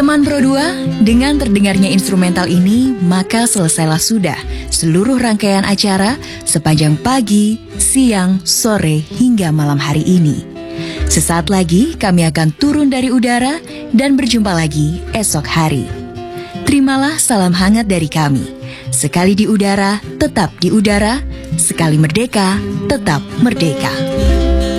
Teman Pro 2, dengan terdengarnya instrumental ini, maka selesailah sudah seluruh rangkaian acara sepanjang pagi, siang, sore, hingga malam hari ini. Sesaat lagi kami akan turun dari udara dan berjumpa lagi esok hari. Terimalah salam hangat dari kami. Sekali di udara, tetap di udara. Sekali merdeka, tetap merdeka.